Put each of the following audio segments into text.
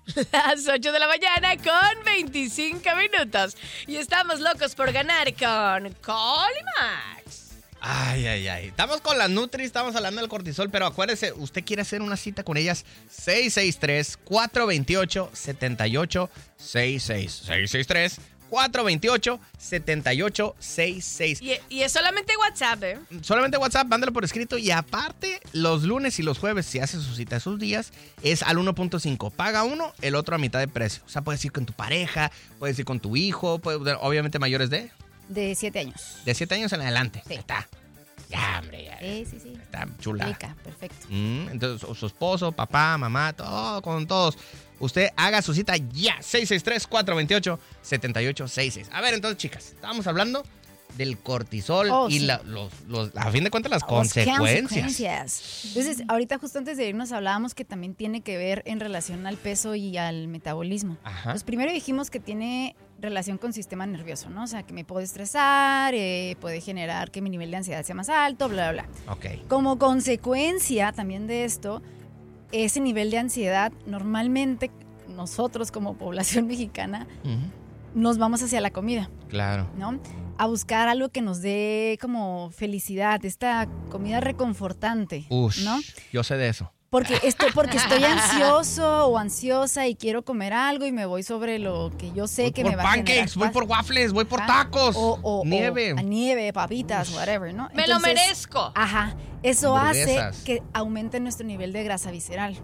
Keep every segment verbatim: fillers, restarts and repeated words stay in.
Las ocho de la mañana con veinticinco minutos. Y estamos locos por ganar con Colimax. Ay, ay, ay. Estamos con las Nutri, estamos hablando del cortisol, pero acuérdese, usted quiere hacer una cita con ellas. seis seis tres, cuatro dos ocho, siete ocho seis seis. seis seis tres, cuatro dos ocho, siete ocho seis seis. Y, y es solamente WhatsApp, ¿eh? Solamente WhatsApp, mándalo por escrito. Y aparte, los lunes y los jueves, si hace su cita esos días, es al uno punto cinco. Paga uno, el otro a mitad de precio. O sea, puedes ir con tu pareja, puedes ir con tu hijo, puede- obviamente mayores de... De siete años. De siete años en adelante. Sí. Ahí está. Ya, hombre, ya. Sí, sí, sí. Está chula. Rica, perfecto. Mm, entonces, su, su esposo, papá, mamá, todo, con todos. Usted haga su cita ya. seis seis tres, cuatro dos ocho, siete ocho seis seis. A ver, entonces, chicas, estábamos hablando del cortisol Oh, y sí. la- los, los, a fin de cuentas, las Las consecuencias. consecuencias. Entonces, ahorita justo antes de irnos hablábamos que también tiene que ver en relación al peso y al metabolismo. Ajá. Pues primero dijimos que tiene relación con sistema nervioso, ¿no? O sea, que me puede estresar, eh, puede generar que mi nivel de ansiedad sea más alto, bla, bla, bla. Ok. Como consecuencia también de esto, ese nivel de ansiedad, normalmente nosotros como población mexicana Ujú. nos vamos hacia la comida, Claro. ¿no? A buscar algo que nos dé como felicidad, esta comida reconfortante, Ush, ¿no? yo sé de eso. Porque estoy, porque estoy ansioso o ansiosa y quiero comer algo y me voy sobre lo que yo sé Voy que por me va a generar pancakes, voy paz. por waffles, voy por Ajá. tacos, O, o- nieve. o a nieve, papitas, whatever, ¿no? ¡Me lo Entonces, merezco! Ajá. Eso hace Hamburguesas. que aumente nuestro nivel de grasa visceral.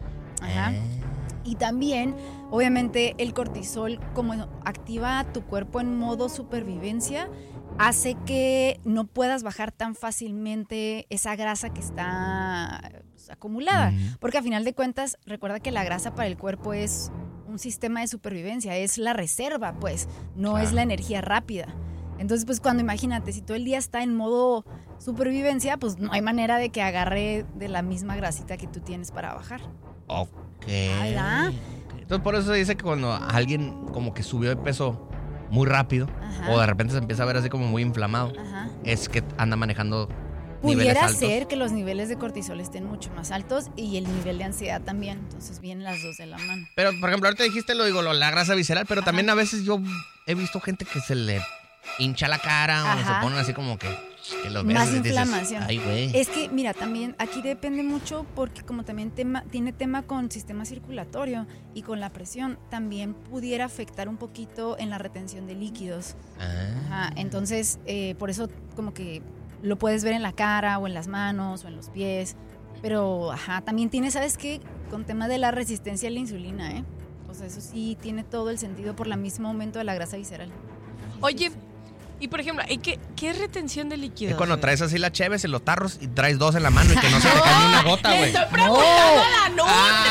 Ajá. Eh. Y también, obviamente, el cortisol, como activa tu cuerpo en modo supervivencia, hace que no puedas bajar tan fácilmente esa grasa que está pues, acumulada. Ujú. Porque a final de cuentas, recuerda que la grasa para el cuerpo es un sistema de supervivencia, es la reserva, pues, no Claro. es la energía rápida. Entonces, pues cuando imagínate, si todo el día está en modo supervivencia, pues no hay manera de que agarre de la misma grasita que tú tienes para bajar. Ok. Ahí da. Entonces, por eso se dice que cuando alguien como que subió de peso muy rápido Ajá. o de repente se empieza a ver así como muy inflamado, Ajá. es que anda manejando niveles Pudiera altos. ser que los niveles de cortisol estén mucho más altos y el nivel de ansiedad también. Entonces vienen las dos de la mano. Pero, por ejemplo, ahorita dijiste lo digo, lo- la grasa visceral, pero también a veces yo he visto gente que se le hincha la cara o Ajá. se ponen así como que, que los ves Más y dices, inflamación. ay, güey. Es que, mira, también aquí depende mucho porque como también tema, tiene tema con sistema circulatorio y con la presión, también pudiera afectar un poquito en la retención de líquidos. Ah. Ajá, entonces, eh, por eso como que lo puedes ver en la cara o en las manos o en los pies. Pero, ajá, también tiene, ¿sabes qué? Con tema de la resistencia a la insulina, ¿eh? O sea, eso sí tiene todo el sentido por el mismo aumento de la grasa visceral. Oye, y por ejemplo, ¿y qué, qué es retención de líquidos? Es cuando güey? traes así la cheves en los tarros y traes dos en la mano y que no se te cae ni una gota, ¡Le güey. estoy preguntando a la Nutri!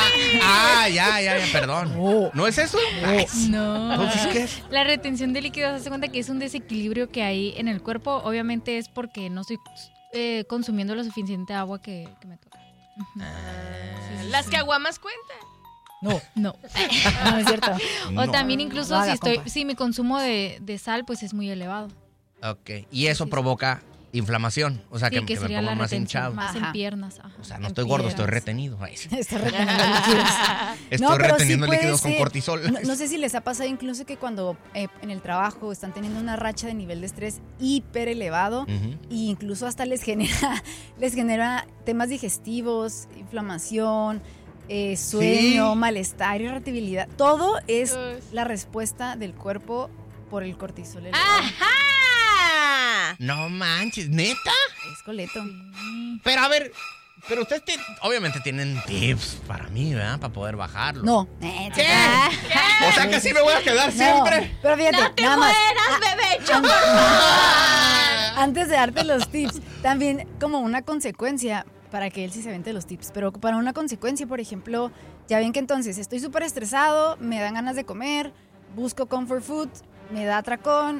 Ah, ah, ya, ya, ya, perdón. ¿No es eso? Ay, No. Entonces, ¿qué es? La retención de líquidos, hace cuenta que es un desequilibrio que hay en el cuerpo. Obviamente es porque no estoy eh, consumiendo lo suficiente agua que, que me toca. Ujú. Las caguamas cuentan. No, No. no es cierto. O No. también incluso No haga, si estoy, compa. si mi consumo de, de sal pues es muy elevado. Ok. Y eso Sí, sí. provoca inflamación. O sea, Sí, que, que que me sería pongo la más retención, hinchado. más Ajá. en piernas. Ajá. O sea, no En estoy gordo, estoy piernas. retenido. Ay, sí. Está reteniendo líquidos. Estoy No, pero reteniendo sí puede líquidos con ser. cortisol. No, no sé si les ha pasado incluso que cuando eh, en el trabajo están teniendo una racha de nivel de estrés hiper elevado Ujú. e incluso hasta les genera, les genera temas digestivos, inflamación, eh, sueño, Sí. malestar, irritabilidad. Todo es Uy. la respuesta del cuerpo por el cortisol elevado. ¡Ajá! No manches, ¿neta? Es coleto. Pero a ver, pero ustedes ti- obviamente tienen tips para mí, ¿verdad? Para poder bajarlo. No. Eh, ¿Qué? ah, O sea que así me voy a quedar no. siempre. Pero fíjate, ¡No te nada más. mueras, bebé! ¡Choco! Antes de darte los tips, también como una consecuencia, para que él sí se vente los tips, pero para una consecuencia, por ejemplo, ya ven que entonces estoy súper estresado, me dan ganas de comer, busco comfort food, me da atracón,